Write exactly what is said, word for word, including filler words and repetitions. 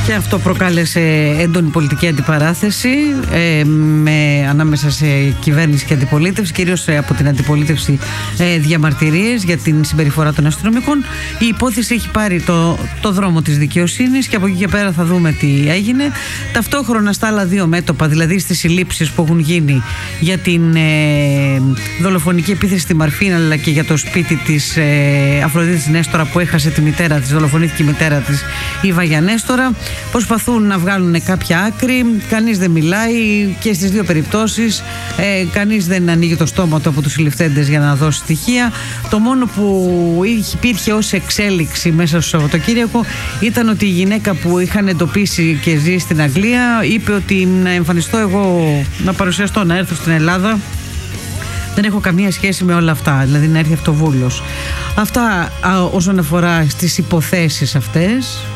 Και αυτό προκάλεσε έντονη πολιτική αντιπαράθεση ε, με, ανάμεσα σε κυβέρνηση και αντιπολίτευση, κυρίως από την αντιπολίτευση ε, διαμαρτυρίες για την συμπεριφορά των αστυνομικών. Η υπόθεση έχει πάρει το, το δρόμο της δικαιοσύνης και από εκεί και πέρα θα δούμε τι έγινε. Ταυτόχρονα στα άλλα δύο μέτωπα, δηλαδή στις συλλήψεις που έχουν γίνει για την ε, δολοφονική επίθεση στη Μαρφίνα αλλά και για το σπίτι της ε, Αφροδίτης Νέστορα που έχασε τη μητέρα της, δολοφονήθηκε η μητέρα της, η Βαγιά Νέστορα. Προσπαθούν να βγάλουν κάποια άκρη, κανείς δεν μιλάει και στις δύο περιπτώσεις, ε, κανείς δεν ανοίγει το στόμα του από τους συλληφθέντες για να δώσει στοιχεία. Το μόνο που υπήρχε ως εξέλιξη μέσα στο Σαββατοκύριακο ήταν ότι η γυναίκα που είχαν εντοπίσει και ζει στην Αγγλία είπε ότι να εμφανιστώ εγώ, να παρουσιαστώ, να έρθω στην Ελλάδα. Δεν έχω καμία σχέση με όλα αυτά, δηλαδή να έρθει αυτοβούλος. Αυτά α, όσον αφορά στις υποθέσεις αυτές.